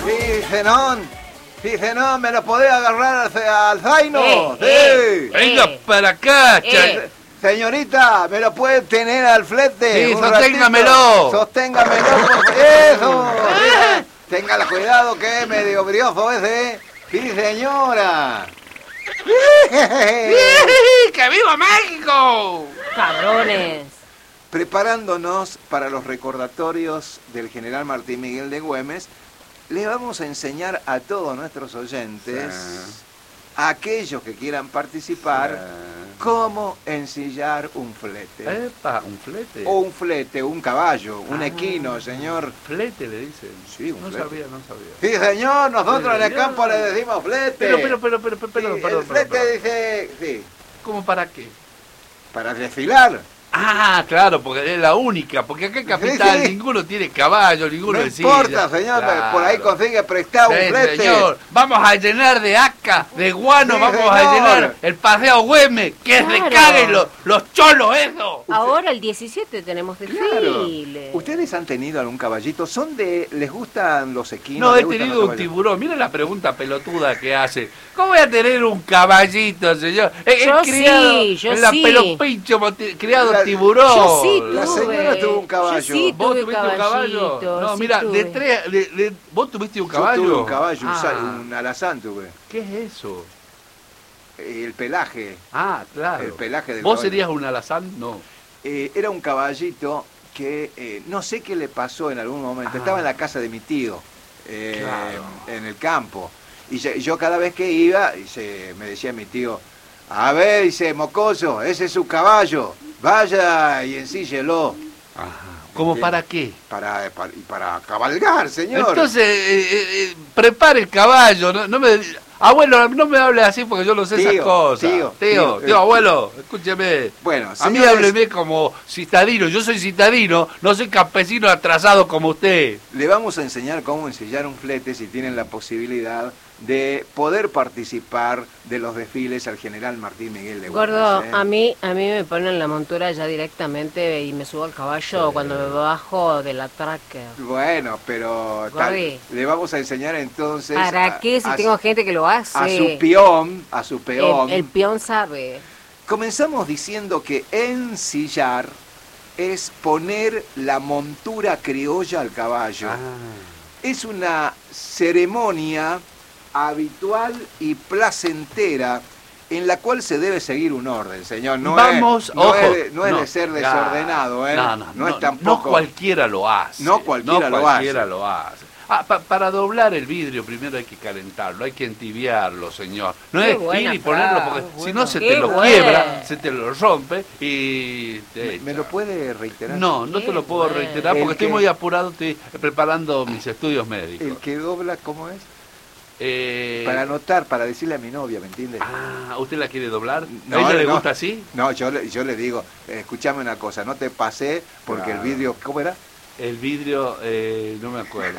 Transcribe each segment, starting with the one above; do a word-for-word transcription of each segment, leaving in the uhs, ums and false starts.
Dice no, dice no, me lo podés agarrar al, al zaino. Eh, Sí. eh, Venga eh, para acá, eh. cha- Señorita, ¿me lo puede tener al flete? Sí, un sosténgamelo. ratito? Sosténgamelo, por favor. Eso. Mira, tenga cuidado que es medio brioso ese. Sí, señora. ¡Que viva México! Cabrones. Preparándonos para los recordatorios del general Martín Miguel de Güemes, le vamos a enseñar a todos nuestros oyentes, Sí. a aquellos que quieran participar, cómo ensillar un flete. Epa, un flete. O un flete, un caballo, un Ah. equino, señor. Flete le dicen. Sí, un no flete. sabía, no sabía. Sí, señor, nosotros en el Sí, campo ya. le decimos flete. Pero, pero, pero, pero, pero, Sí, perdón, el perdón, flete perdón, perdón. dice, sí, ¿Cómo para qué? para desfilar. Ah, claro, porque es la única, porque acá en Capital Sí, sí. ninguno tiene caballo, ninguno No de silla. importa, señor, Claro. por ahí consigue prestado un Sí, flete. señor, vamos a llenar de aca, de guano, Sí, vamos a señor. llenar el paseo Güemes, que es de Claro. caguen los, los cholos eso. Ahora el diecisiete tenemos Claro. desfile. ¿Ustedes han tenido algún caballito? ¿Son de, les gustan los equinos? No, ¿Les he gustan tenido los un caballos? tiburón. Mira la pregunta pelotuda que hace. ¿Cómo voy a tener un caballito, señor? He, he Yo criado sí, yo en la sí. pelopincho, moti- criado La- tiburón. Yo sí La tuve. señora tuvo un caballo. Yo sí ¿Vos tuve tuviste un caballo? caballito, No, sí mira, tuve. de tres, de- de- ¿vos tuviste un Yo caballo? tuve un caballo, un, Ah. sal- un alazán tuve. ¿Qué es eso? Eh, El pelaje. Ah, claro. El pelaje del ¿Vos caballo. serías un alazán? No. Eh, era un caballito que eh, no sé qué le pasó en algún momento. Ah. Estaba en la casa de mi tío, eh, Claro. en el campo. Y yo, yo cada vez que iba, y se- me decía mi tío, a ver, dice, mocoso, ese es su caballo, vaya y ensíllelo. ¿Cómo Bien. para qué? Para, para, y para cabalgar, señor. Entonces, eh, eh, eh, prepare el caballo. No, no me, abuelo, no me hable así porque yo no sé Tío, esas cosas. tío, tío, tío, tío, eh. abuelo, escúcheme. Bueno, A mí señores, hábleme como citadino. Yo soy citadino, no soy campesino atrasado como usted. le vamos a enseñar cómo ensillar un flete si tienen la posibilidad de poder participar de los desfiles al general Martín Miguel de Güemes. Gordo, ¿eh? a mí a mí me ponen la montura ya directamente y me subo al caballo Sí. cuando me bajo de la tracker. Bueno, pero tal- Gordi. le vamos a enseñar entonces ¿Para a, qué si a- tengo gente que lo hace? a su peón, a su peón. el, el peón sabe. Comenzamos diciendo que ensillar es poner la montura criolla al caballo. Ah. Es una ceremonia habitual y placentera en la cual se debe seguir un orden, señor. No Vamos, es, no ojo. es de, no es no, de ser ya, desordenado, ¿eh? No, no, no, es no, tampoco... no cualquiera lo hace. No cualquiera no lo cualquiera hace. lo hace. Ah, pa- para doblar el vidrio primero hay que calentarlo, hay que entibiarlo, señor. No Qué es buena ir y ponerlo frase, porque si bueno. no se Qué te lo buena. quiebra, se te lo rompe y te ¿Me, echa. me lo puede reiterar? No, no Qué te lo puedo bueno. reiterar El porque estoy que- muy apurado, estoy preparando mis estudios médicos. El que dobla, ¿cómo es? Eh, Para anotar, para decirle a mi novia, ¿me entiende? Ah, ¿usted la quiere doblar? No, ¿A ella le no. gusta así? No, yo le, yo le digo, eh, escúchame una cosa, no te pasé porque Claro. el vidrio, ¿cómo era? El vidrio, eh, no me acuerdo.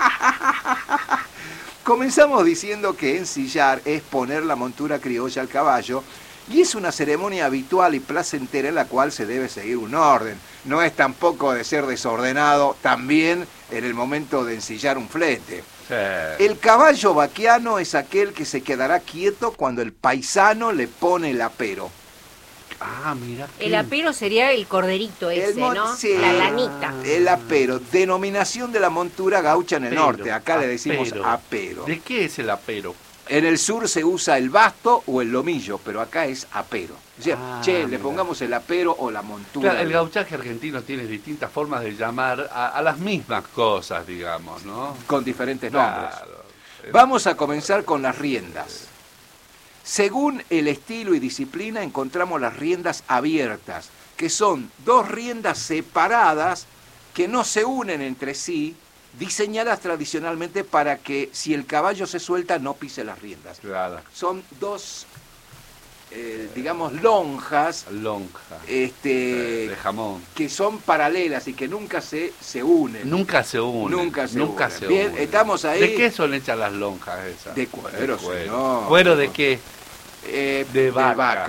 Comenzamos diciendo que ensillar es poner la montura criolla al caballo y es una ceremonia habitual y placentera en la cual se debe seguir un orden. No es tampoco de ser desordenado también en el momento de ensillar un flete. Sí. El caballo vaquiano es aquel que se quedará quieto cuando el paisano le pone el apero. Ah, mira. El qué- apero sería el corderito El ese, mon- ¿no? sí. La lanita. El apero, denominación de la montura gaucha en el Apero, norte. Acá le decimos apero. apero. ¿De qué es el apero? En el sur se usa el basto o el lomillo, pero acá es apero. O sea, Ah, che, le mira. pongamos el apero o la montura. Claro, el gauchaje argentino tiene distintas formas de llamar a, a las mismas cosas, digamos, ¿no? Con diferentes nombres. Claro. Vamos a comenzar con las riendas. Según el estilo y disciplina encontramos las riendas abiertas, que son dos riendas separadas que no se unen entre sí, diseñadas tradicionalmente para que si el caballo se suelta no pise las riendas. Claro. Son dos, eh, digamos, lonjas Lonja. este, de jamón. que son paralelas y que nunca se, se unen. Nunca se unen. Nunca se Nunca unen. se Bien, unen. estamos ahí. ¿De qué son hechas las lonjas esas? De cuero, cuero. señor. ¿Cuero de qué? Eh, De de vaca. vaca.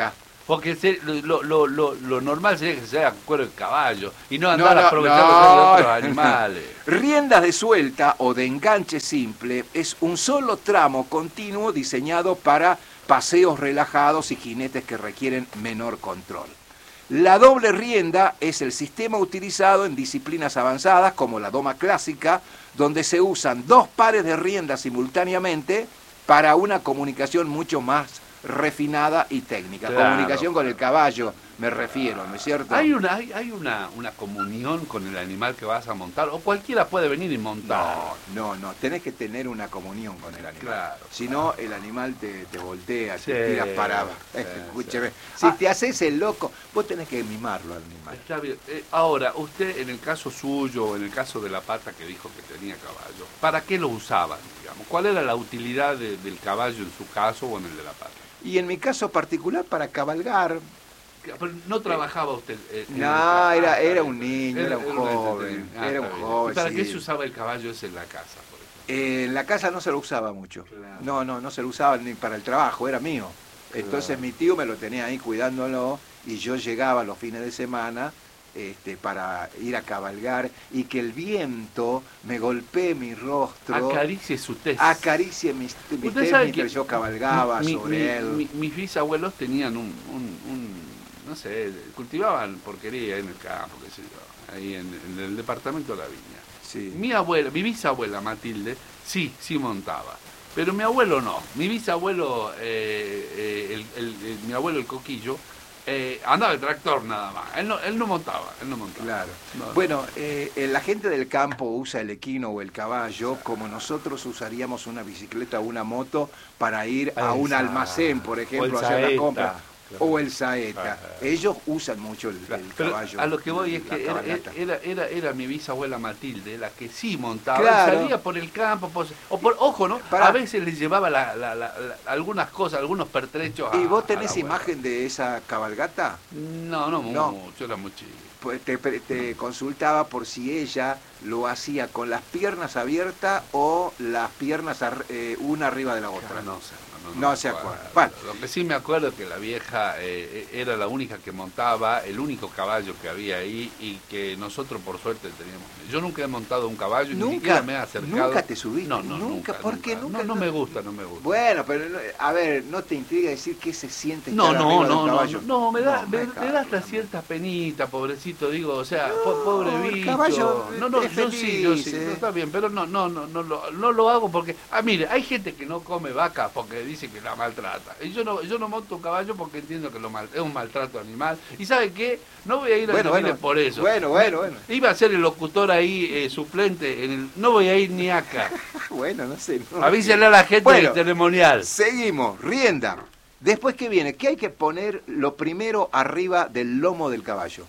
Porque se- lo, lo, lo, lo normal sería que sea cuero de caballo y no No, andar no, aprovechándose no, de otros no. animales. Riendas de suelta o de enganche simple es un solo tramo continuo diseñado para paseos relajados y jinetes que requieren menor control. La doble rienda es el sistema utilizado en disciplinas avanzadas como la doma clásica, donde se usan dos pares de riendas simultáneamente para una comunicación mucho más refinada y técnica. Claro. Comunicación con el caballo, me refiero, ¿no es cierto? ¿Hay una hay, hay una, una comunión con el animal que vas a montar? ¿O cualquiera puede venir y montar? No, no, no, tenés que tener una comunión con el animal. Claro. Si no, el animal te, te voltea, Sí, te tira para abajo. sí, Escúcheme, sí. si Ah. te haces el loco, vos tenés que mimarlo al animal. Está bien. Eh, ahora, usted en el caso suyo, o en el caso de la pata que dijo que tenía caballo, ¿para qué lo usaban, digamos? ¿Cuál era la utilidad de- del caballo en su caso o en el de la pata? Y en mi caso particular, para cabalgar. Pero no trabajaba usted. eh, en el No, ca- era- ah, era está un bien. niño, era un joven, entretenido. Ah, era está un bien. joven, ¿Y para sí. qué se usaba el caballo ese en la casa, por ejemplo? Eh, en la casa no se lo usaba mucho. Claro. No, no, no se lo usaba ni para el trabajo, era mío. Entonces Claro. mi tío me lo tenía ahí cuidándolo y yo llegaba los fines de semana este, para ir a cabalgar y que el viento me golpee mi rostro, Acaricie su tez. acaricie mis, mis Usted tez sabe mientras que yo cabalgaba mi- sobre mi- él. mi- mis bisabuelos tenían un, un- un- no sé, cultivaban porquería en el campo, qué sé yo, ahí en, en el departamento de la Viña. Sí. Mi abuela, mi bisabuela Matilde, sí, sí montaba. Pero mi abuelo no. Mi bisabuelo, eh, eh, el- el- el- mi abuelo el Coquillo, eh, andaba el tractor nada más. Él no, él no montaba, él no montaba. Claro. No, no. Bueno, eh, eh, la gente del campo usa el equino o el caballo como nosotros usaríamos una bicicleta o una moto para ir a un Exacto. almacén, por ejemplo, O el a hacer la saeta. compra. Claro. O el saeta. Ajá. Ellos usan mucho el, Claro, el pero caballo. a lo que voy es la que era, cabalgata. era, era, era mi bisabuela Matilde la que sí montaba, Claro. y salía por el campo, por- o por, ojo, ¿no? Pará. A veces les llevaba la- la- la- la- algunas cosas, algunos pertrechos. a- ¿Y vos a tenés la abuela. imagen de esa cabalgata? No, no, No. mucho, era muy chico. Pues te, te consultaba por si ella lo hacía con las piernas abiertas o las piernas ar- eh, una arriba de la otra. No sé, no, No me se acuerdo. acuerda. Bueno. Lo que sí me acuerdo es que la vieja eh, era la única que montaba, el único caballo que había ahí y que nosotros por suerte teníamos. Yo nunca he montado un caballo y ni Nunca, siquiera me he acercado. nunca te subiste, No, no, nunca, nunca. ¿por qué nunca? No, no me gusta, no me gusta. Bueno, pero no- a ver, ¿no te intriga decir qué se siente No, estar no, arriba de no, un no, caballo? no, no, me da, No, me, me me cago, da hasta no. cierta penita, pobrecito, digo, o sea, No, po- pobre el bicho. caballo no, no, es yo sí, yo sí, feliz, eh. no, está bien, pero no, no, no, no, lo, no lo hago porque, ah, mire, hay gente que no come vaca porque dice que la maltrata. Y yo no, yo no monto un caballo porque entiendo que lo mal, es un maltrato animal. ¿Y sabe qué? No voy a ir a Bueno, desfile bueno, por eso. bueno, bueno, bueno. Iba a ser el locutor ahí, eh, suplente, en el, no voy a ir ni acá. Bueno, no sé. no- Avísele a la gente Bueno, del ceremonial. Seguimos, rienda. Después, ¿qué viene? ¿Qué hay que poner lo primero arriba del lomo del caballo?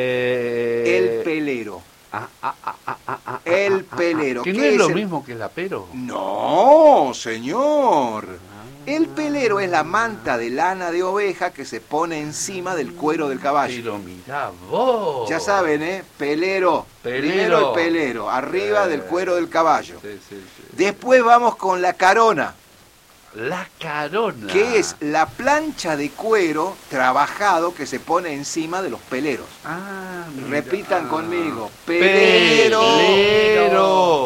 El pelero. Ah, ah, ah, ah, ah, ah, El ah, ah, pelero. Que no ¿Qué es es lo el- mismo que el apero. No, señor. El pelero es la manta de lana de oveja que se pone encima del cuero del caballo. Pero mirá vos. Ya saben, ¿eh? Pelero. Pelero. Primero el pelero, arriba Eh. del cuero del caballo. Sí, sí, sí. Después vamos con la carona, La carona. que es la plancha de cuero trabajado que se pone encima de los peleros. Ah, mirá. Repitan conmigo. Pelero. Pelero.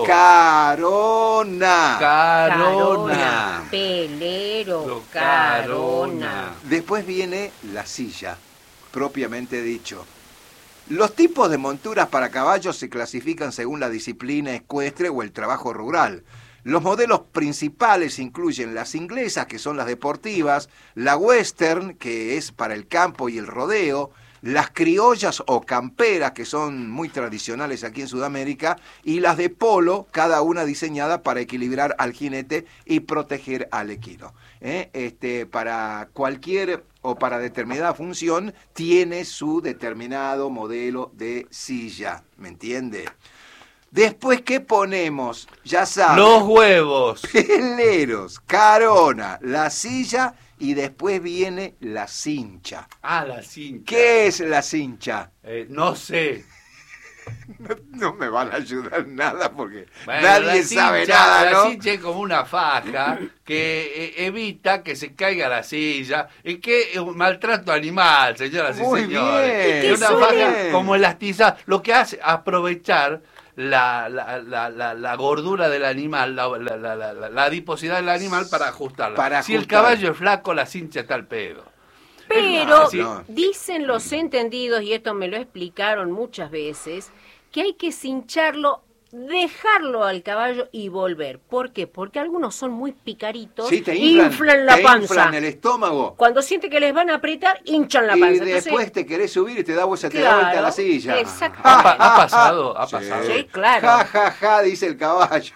Carona. Carona. Pelero, Lo carona. Después viene la silla, propiamente dicho. Los tipos de monturas para caballos se clasifican según la disciplina ecuestre o el trabajo rural. Los modelos principales incluyen las inglesas, que son las deportivas, la western, que es para el campo y el rodeo, las criollas o camperas, que son muy tradicionales aquí en Sudamérica, y las de polo, cada una diseñada para equilibrar al jinete y proteger al equino. ¿Eh? Este, para cualquier o para determinada función tiene su determinado modelo de silla, ¿me entiende? Después, ¿qué ponemos? Ya saben. Los huevos. Peleros, carona, la silla y después viene la cincha. Ah, la cincha. ¿Qué es la cincha? Eh, no sé. no, no me van a ayudar nada porque Bueno, nadie la cincha, sabe nada, la ¿no? cincha es como una faja que eh, evita que se caiga la silla y que es un maltrato animal, señoras Muy y señores. bien, Es una muy faja bien. como elastizada, lo que hace aprovechar la, la, la, la, la gordura del animal, la, la, la, la, la adiposidad del animal para ajustarla. Para si el ajustar. caballo es flaco, la cincha está al pedo. Pero Es más, no. dicen los entendidos, y esto me lo explicaron muchas veces, que hay que cincharlo, dejarlo al caballo y volver. ¿Por qué? Porque algunos son muy picaritos, Sí, te inflan, inflan la te panza. inflan el estómago. Cuando siente que les van a apretar, hinchan la Y panza. después Entonces, te querés subir y te da vuelta, te da Claro, vuelta la silla. exactamente. ¿Ha, pa- ha pasado? ¿Ha Sí. pasado? Sí, claro. Ja, ja, ja, dice el caballo.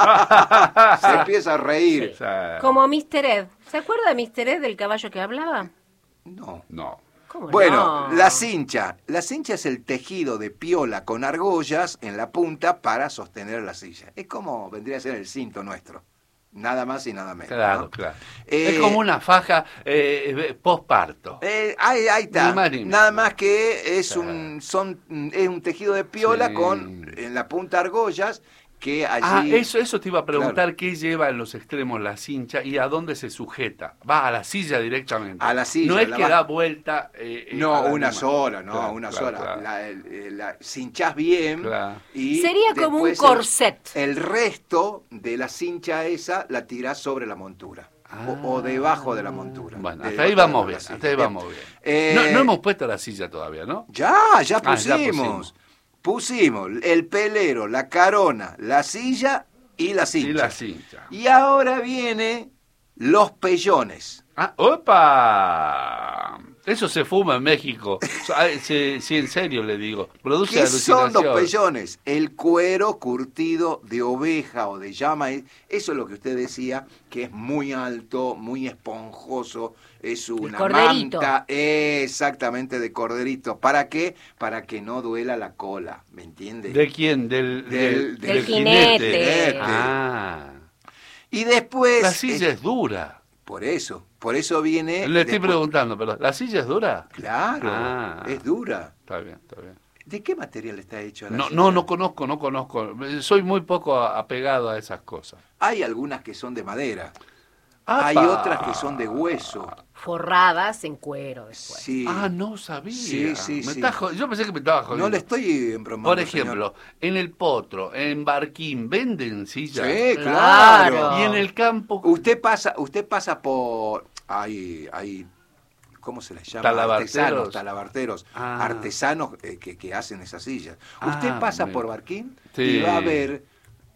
Se empieza a reír. O sea, como mister Ed. ¿Se acuerda de mister Ed, del caballo que hablaba? No. no. ¿Cómo Bueno, no? la cincha. La cincha es el tejido de piola con argollas en la punta para sostener la silla. Es como vendría a ser el cinto nuestro. Nada más y nada menos. Claro, ¿no? claro. Eh, es como una faja eh, postparto. Eh, ahí, ahí está. Ni más ni Nada menos. más que es Claro. un son es un tejido de piola Sí. con en la punta argollas que allí. Ah, eso, eso te iba a preguntar, Claro. ¿qué lleva en los extremos la cincha y a dónde se sujeta? Va a la silla directamente. A la silla, No es la que va- da vuelta. eh, eh, No, al una animal. sola, no, Claro, una claro, sola. claro. La, el- la cinchás bien. Claro. Y Sería como un después el- corset. El, resto de la cincha esa la tirás sobre la montura. Ah. O, o debajo de la montura. Bueno, De hasta ahí debajo de vamos la bien, silla. hasta ahí vamos bien. Eh, no, no hemos puesto la silla todavía, ¿no? Ya, ya Ah, ya pusimos. pusimos. Pusimos el pelero, la carona, la silla y la cincha. Y la cincha. Y ahora viene los pellones. Ah, ¡opa! Eso se fuma en México. Ah, Sí, sí, en serio le digo. Produce ¿Qué son los alucinación. pellones? El cuero curtido de oveja o de llama. Eso es lo que usted decía, que es muy alto, muy esponjoso. Es una corderito. manta exactamente de corderito. ¿Para qué? Para que no duela la cola. ¿Me entiende? ¿De quién? Del, Del- del jinete. jinete. Ah. Y después... La silla eh, es dura. por eso, por eso viene... Le estoy después- preguntando, perdón. ¿La silla es dura? Claro, Ah. es dura. Está bien, está bien. ¿De qué material está hecho la No, silla? no, no conozco, no conozco. Soy muy poco a- apegado a esas cosas. Hay algunas que son de madera. ¡Apa! Hay otras que son de hueso. Forradas en cuero después. Sí. Ah, no sabía. Sí, sí, Me sí. está jod- Yo pensé que me estaba jodiendo. No le estoy embromando, Por ejemplo, señor. en el Potro, en Barquín, ¿venden sillas? Sí, Claro. claro. Y en el campo... Usted pasa, usted pasa por... Hay, hay, ¿cómo se les llama? Talabarteros. Artesanos, talabarteros, Ah. artesanos eh, que, que hacen esas sillas. Ah, Usted pasa muy por bien. Barquín Sí. y va a ver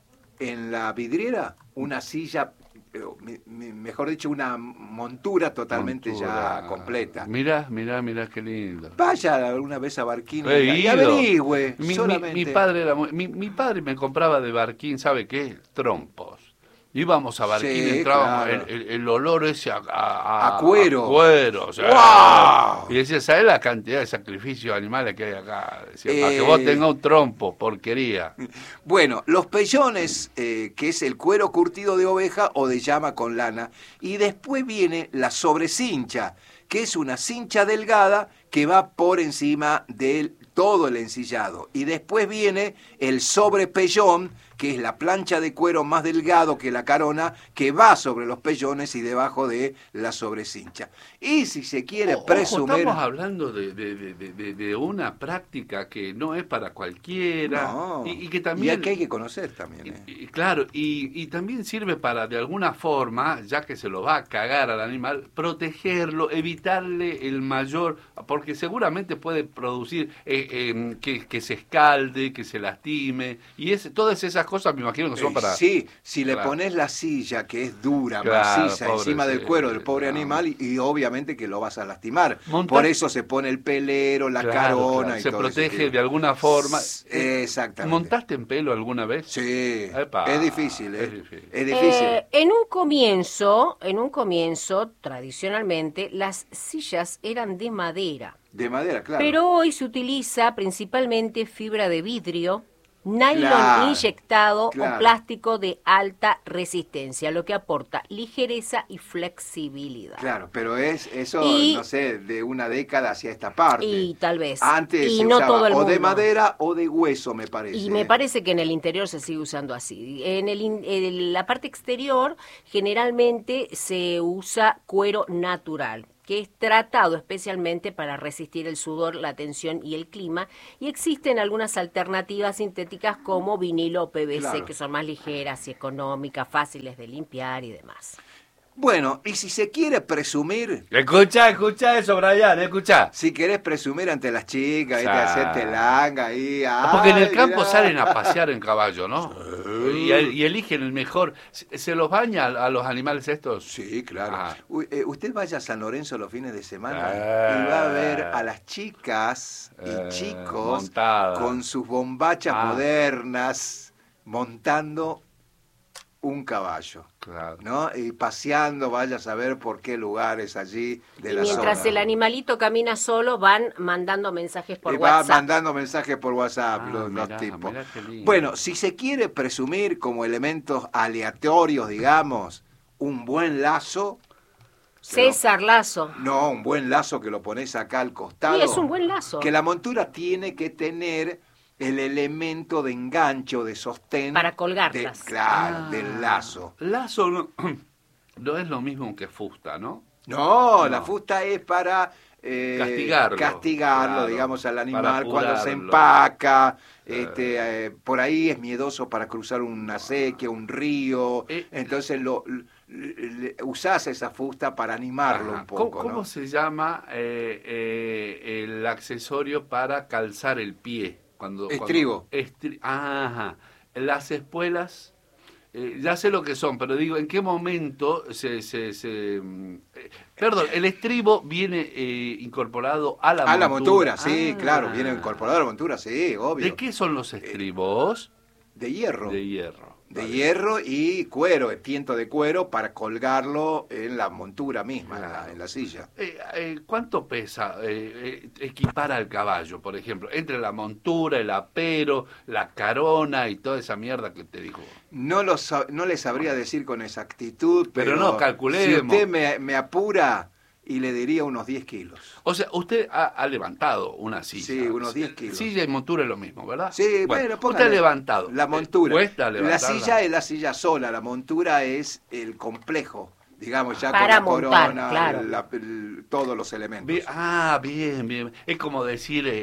en la vidriera una silla, eh, me- me- mejor dicho, una montura totalmente Montura. ya completa. Mirá, mirá, mirá qué lindo. Vaya alguna vez a Barquín y, He y ido. averigüe. Mi, mi- solamente. mi padre era muy- mi, mi padre me compraba de Barquín, ¿sabe qué? Trompos. Íbamos a Barquín, Sí, entrábamos, claro. el, el- el olor ese a, a- A cuero. a cuero, o sea, ¡Guau! Y decía, ¿sabes la cantidad de sacrificios animales que hay acá? Decía, para que Eh. vos tengas un trompo, porquería. Bueno, los pellones, eh, que es el cuero curtido de oveja o de llama con lana. Y después viene la sobrecincha, que es una cincha delgada que va por encima de todo el ensillado. Y después viene el sobrepellón, que es la plancha de cuero más delgado que la carona, que va sobre los pellones y debajo de la sobrecincha. Y si se quiere O- ojo, presumir... estamos hablando de, de- de- de- de- de una práctica que no es para cualquiera No, y, y que y también... que hay que conocer también. Y- ¿eh? y claro, y, y también sirve para, de alguna forma, ya que se lo va a cagar al animal, protegerlo, evitarle el mayor, porque seguramente puede producir eh, eh, que, que se escalde, que se lastime, y es, todas esas cosas me imagino que son Eh, para... Sí, si le Claro. pones la silla que es dura, Claro, maciza, pobre, encima del sí, cuero del pobre claro. animal, y, y obviamente que lo vas a lastimar. Monta- Por eso se pone el pelero, la Claro, carona claro, y se todo ese protege tipo. de alguna forma. S- Exactamente. ¿Montaste en pelo alguna vez? Sí, Epa, es difícil, ¿eh? es difícil. Es difícil. Eh, en un comienzo, en un comienzo, tradicionalmente, las sillas eran de madera. De madera, claro. Pero hoy se utiliza principalmente fibra de vidrio, nylon Claro, inyectado claro. o plástico de alta resistencia, lo que aporta ligereza y flexibilidad. Claro, pero es eso, Y- no sé, de una década hacia esta parte. Y tal vez. Antes y se no usaba todo el o de mundo. madera o de hueso, me parece. Y me parece que en el interior se sigue usando así. En, el, in- en la parte exterior generalmente se usa cuero natural, que es tratado especialmente para resistir el sudor, la tensión y el clima. Y existen algunas alternativas sintéticas como vinilo o P V C, Claro. que son más ligeras y económicas, fáciles de limpiar y demás. Bueno, y si se quiere presumir, Escucha, escucha eso, Brian, escucha. si querés presumir ante las chicas, ¿viste? Ya. Hacerte langa ahí. Porque en el ay, campo mirá. salen a pasear en caballo, ¿no? Y, y eligen el mejor. ¿Se se los baña a los animales estos? Sí, claro. Ah. Uy, eh, usted vaya a San Lorenzo los fines de semana Ah. y va a ver a las chicas y Eh, chicos montada. con sus bombachas Ah. modernas montando un caballo, Claro. ¿no? Y paseando, vaya a saber por qué lugares allí de Y la mientras zona. el animalito camina solo, van mandando mensajes por Y va WhatsApp. mandando mensajes por WhatsApp Ah, los, los mirá, tipos. mirá qué lindo. Bueno, si se quiere presumir como elementos aleatorios, digamos, un buen lazo, César Lazo. no, un buen lazo que lo pones acá al costado. Sí, es un buen lazo. Que la montura tiene que tener el elemento de enganche o de sostén. Para colgarlas. de- claro, Ah, del lazo. Lazo no, no es lo mismo que fusta, ¿no? No, No. la fusta es para eh, Castigarlo, castigarlo, claro, digamos, al para animal cuando se apurarlo. empaca. Eh. Este, eh, por ahí es miedoso para cruzar una acequia, un río. Eh. Entonces lo, le- le- usás esa fusta para animarlo Ajá. un poco. ¿Cómo, cómo ¿no? se llama eh, eh, el accesorio para calzar el pie? Cuando, Estribo. cuando- estri- Ajá. Las espuelas, eh, ya sé lo que son, pero digo, ¿en qué momento se... se, se, mm, eh, perdón, el estribo viene eh, incorporado a la A montura. la montura, sí, Ah. claro, viene incorporado a la montura, sí, obvio. ¿De qué son los estribos? De hierro. De hierro. De Vale. hierro y cuero, eh, tiento de cuero para colgarlo en la montura misma, en la, Claro. en la silla. Eh, eh, ¿Cuánto pesa eh, eh, equipar al caballo, por ejemplo? Entre la montura, el apero, la carona y toda esa mierda que te digo. No, lo, sab- no le sabría decir con exactitud, Pero pero, no, calculemos. si usted me, me apura y le diría unos diez kilos. O sea, usted ha, ha levantado una silla. Sí, unos diez kilos. Silla y montura es lo mismo, ¿verdad? Sí, bueno, usted póngale ha levantado. La montura. Eh, ¿Cuesta la levantarla? silla es la silla sola, la montura es el complejo, digamos, ya Para con la montar, corona, claro. la- el- todos los elementos. Bien, ah, bien, bien. Es como decir eh,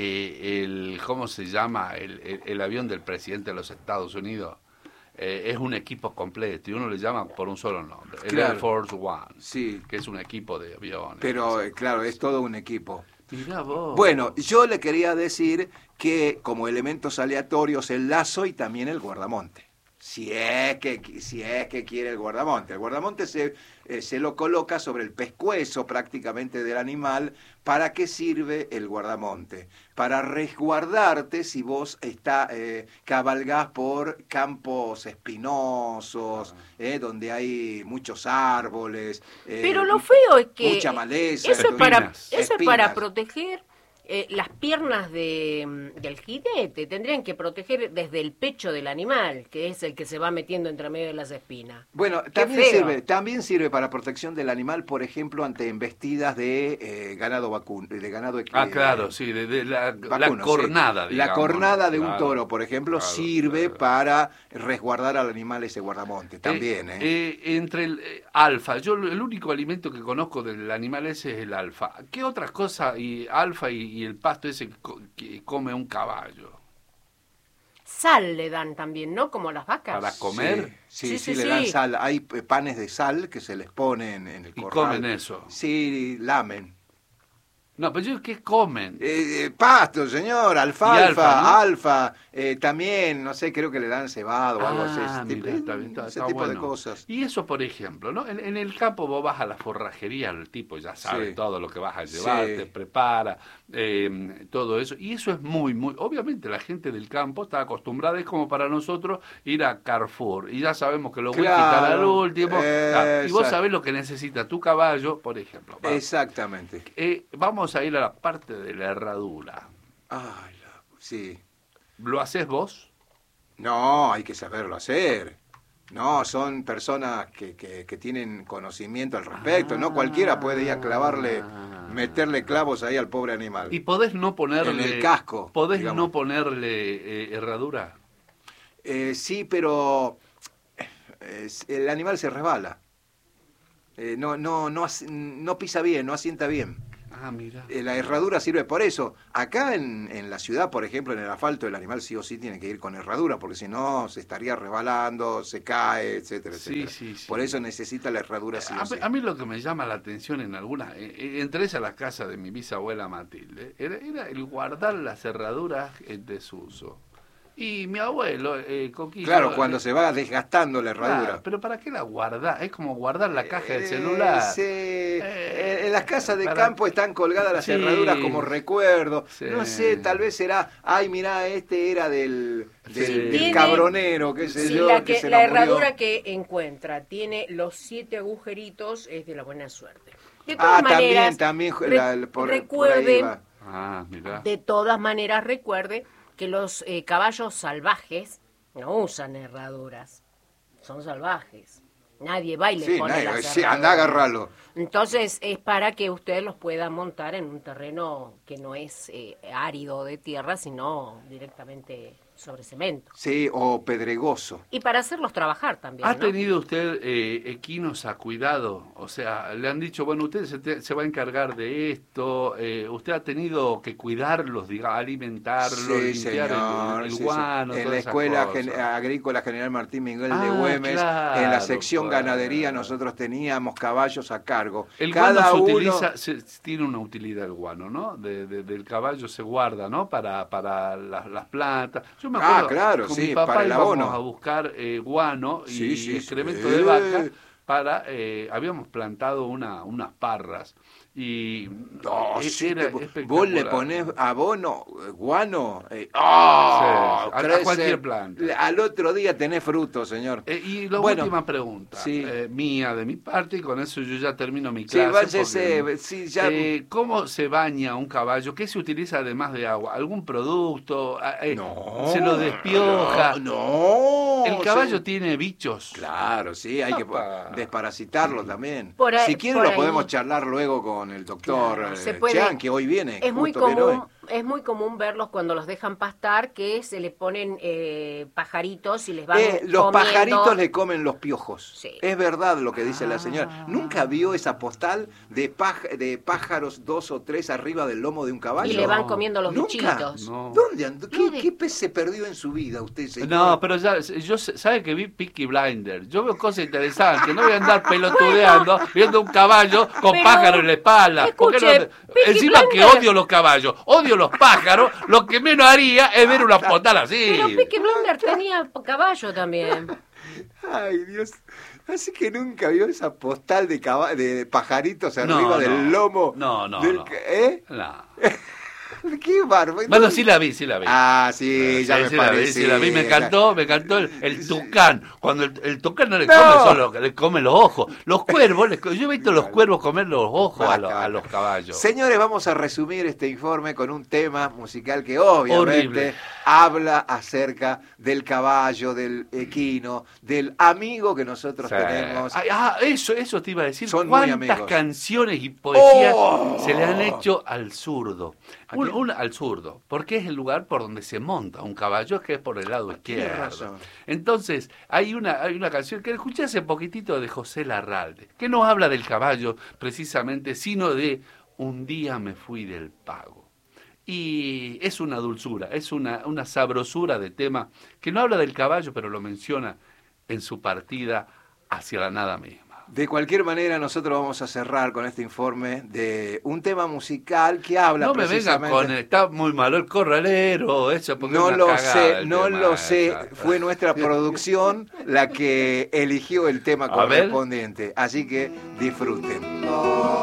eh, el, ¿cómo se llama? El, el- el avión del presidente de los Estados Unidos. Eh, es un equipo completo y uno le llama por un solo nombre. El Claro. Air Force One. Sí. Que es un equipo de aviones. Pero, eh, claro, es todo un equipo. Mirá vos. Bueno, yo le quería decir que como elementos aleatorios el lazo y también el guardamonte. Si es que, si es que quiere el guardamonte. El guardamonte se, eh, se lo coloca sobre el pescuezo prácticamente del animal. ¿Para qué sirve el guardamonte? Para resguardarte si vos está, eh, cabalgás por campos espinosos, eh, donde hay muchos árboles. eh, Pero lo feo es que mucha maleza. eso es para espinas, eso es para espinas. proteger eh, las piernas de, del jinete. Tendrían que proteger desde el pecho del animal, que es el que se va metiendo entre medio de las espinas. Bueno, Qué también feo. sirve, también sirve para protección del animal, por ejemplo, ante embestidas de eh, ganado vacuno, de ganado Ah, eh, claro, sí, de, de la, la vacuno, cornada, sí. La digamos, cornada de un claro, toro, por ejemplo, claro, sirve claro. para resguardar al animal ese guardamonte, también, ¿eh? Eh, eh, entre el eh, alfa, yo lo- el único alimento que conozco del animal ese es el alfa. ¿Qué otras cosas, y alfa y, y el pasto ese que co- que come un caballo? Sal le dan también, ¿no? Como las vacas. Para comer. Sí, sí, Sí, sí, sí, le dan sí. sal. Hay eh, panes de sal que se les ponen en el Y corral. comen eso. Sí, lamen. No, pero yo, ¿qué comen? Eh, eh, pasto, señor, alfalfa, Y alfa, ¿no? alfa, eh, también, no sé, creo que le dan cebado o algo así, Ah, ese tipo, mirá, está bien, está- ese está tipo de bueno. cosas. Y eso, por ejemplo, ¿no? En, en el campo vos vas a la forrajería, el tipo ya sabe Sí. todo lo que vas a llevar, Sí. te prepara, eh, todo eso. Y eso es muy, muy... Obviamente la gente del campo está acostumbrada, es como para nosotros ir a Carrefour. Y ya sabemos que los whisky están al Claro, último. Ah, y vos exacto. sabés lo que necesita tu caballo, por ejemplo. Va. Exactamente. Eh, vamos a ir a la parte de la herradura. Ay, la- sí. ¿Lo haces vos? No, hay que saberlo hacer. No, son personas que, que, que tienen conocimiento al respecto. Ah, no cualquiera puede ir a clavarle, meterle clavos ahí al pobre animal. ¿Y podés no ponerle... En el casco. ¿Podés digamos. no ponerle eh, herradura? Eh, sí, pero eh, el animal se resbala. Eh, no, no, no, no pisa bien, no asienta bien. Ah, mira. Eh, la herradura sirve por eso. Acá en, en la ciudad, por ejemplo, en el asfalto, el animal sí o sí tiene que ir con herradura, porque si no se estaría resbalando, se cae, etcétera, sí, etcétera. Sí, sí. Por eso necesita la herradura sí a, o sí. A mí lo que me llama la atención en algunas, eh, entré a la casa de mi bisabuela Matilde, era, era el guardar las herraduras en desuso. Y mi abuelo, eh, Coquillo... Claro, cuando eh, se va desgastando la herradura. Claro, pero ¿para qué la guardar? Es como guardar la caja del celular. Eh, sí. eh, en las casas de para... campo están colgadas las sí. herraduras como recuerdo. Sí. No sé, tal vez será, ay, mirá, este era del, del, Sí. del Tiene, cabronero, qué sé sí, yo, la, que que, se la nos murió. herradura que encuentra tiene los siete agujeritos, es de la buena suerte. De todas Ah, maneras, también, también re, la, por, recuerde, por ahí va. Ah, mirá. de todas maneras recuerde que los eh, caballos salvajes no usan herraduras, son salvajes. Nadie va y le Sí, pone nadie, las sí, herraduras. anda a agarrarlo. Entonces es para que usted los pueda montar en un terreno que no es eh, árido de tierra, sino directamente sobre cemento. Sí, o pedregoso. Y para hacerlos trabajar también, ¿Ha ¿no? tenido usted eh, equinos a cuidado? O sea, le han dicho, bueno, usted se, te, se va a encargar de esto, eh, usted ha tenido que cuidarlos, diga, alimentarlos, Sí, limpiar señor, el, el sí, guano, sí. En todas la esas Escuela cosas. Gen- Agrícola General Martín Miguel Ah, de Güemes, claro, en la sección claro. ganadería, nosotros teníamos caballos a cargo. El Cada guano se uno... utiliza, se, tiene una utilidad el guano, ¿no? De, de, del caballo se guarda, ¿no? Para, para las, las plantas. Yo me Ah, acuerdo, claro, con sí, mi papá para el íbamos abono. a buscar eh, guano y Sí, sí, excremento sí. de vaca para, eh, habíamos plantado una, unas parras y Oh, eh, sí, era te- espectacular. vos le ponés abono, eh, guano, eh, ¡oh! Sí, a- a crece. cualquier planta. Al otro día tenés fruto, señor. Eh, y la Bueno, última pregunta, sí. eh, mía de mi parte, y con eso yo ya termino mi Sí, clase. váyase, porque, sí, ya... eh, ¿Cómo se baña un caballo? ¿Qué se utiliza además de agua? ¿Algún producto? Ah, eh, no, ¿Se lo despioja? No, no. ¿El caballo sí. tiene bichos? Claro, sí, hay Apa. que desparasitarlo también. Por ahí- si quiere por lo ahí. podemos charlar luego con el doctor Claro, eh, se puede. Chan, que hoy viene. Es muy justo viene común, hoy. es muy común verlos cuando los dejan pastar, que se le ponen eh, pajaritos y les van Eh, los comiendo. pajaritos le comen los piojos. Sí. Es verdad lo que dice la Ah. señora. ¿Nunca vio esa postal de, paj- de pájaros dos o tres arriba del lomo de un caballo? Y le van No. comiendo los ¿Nunca? bichitos. No. ¿Dónde andó? ¿Qué, No, de- qué pez se perdió en su vida usted, señor? No, pero ya, yo sé- sabe que vi Peaky Blinder. Yo veo cosas interesantes. No voy a andar pelotudeando viendo un caballo con Pero, pájaro en la espalda. ¿Por qué escuche, no- Peaky Encima que Blinders- odio los caballos, odio los pájaros, lo que menos haría es ver una postal así. Pero Peaky Blinders tenía caballo también. Ay, Dios. Así que nunca vio esa postal de, caba- de pajaritos No, arriba no. del lomo. No, no, del no. ca- ¿Eh? No. ¡Qué bárbaro! Bueno, sí la vi, sí la vi. Ah, sí, ya Sí, me sí la vi, parecía. sí la vi, me encantó, me encantó el, el tucán. Cuando el, el tucán no le No. come solo, le come los ojos. Los cuervos, les co- yo he visto los cuervos comer los ojos a, los- a los caballos. Señores, vamos a resumir este informe con un tema musical que obviamente Horrible. habla acerca del caballo, del equino, del amigo que nosotros Sí. tenemos. Ay, ah, eso, eso te iba a decir. Son muy ¿Cuántas amigos. canciones y poesías Oh. se le han hecho al zurdo? ¿A Un, quién? un- al zurdo, porque es el lugar por donde se monta un caballo, que es por el lado Tienes izquierdo. razón. Entonces, hay una, hay una canción que escuché hace poquitito de José Larralde, que no habla del caballo precisamente, sino de Un día me fui del pago. Y es una dulzura, es una, una sabrosura de tema que no habla del caballo, pero lo menciona en su partida hacia la nada misma. De cualquier manera, nosotros vamos a cerrar con este informe de un tema musical que habla No me venga precisamente... con, está muy malo el corralero, eso porque No es una lo cagada sé, el no tema lo ese. sé. Fue nuestra producción la que eligió el tema A ver. correspondiente. Así que disfruten.